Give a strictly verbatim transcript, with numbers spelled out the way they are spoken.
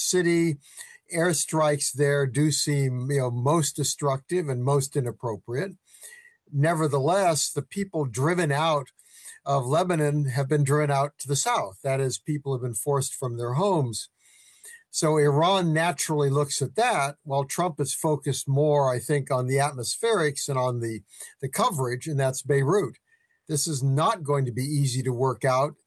city. Airstrikes there do seem, you know, most destructive and most inappropriate. Nevertheless, the people driven out of Lebanon have been driven out to the south. That is, people have been forced from their homes. So Iran naturally looks at that, while Trump is focused more, I think, on the atmospherics and on the, the coverage, and that's Beirut. This is not going to be easy to work out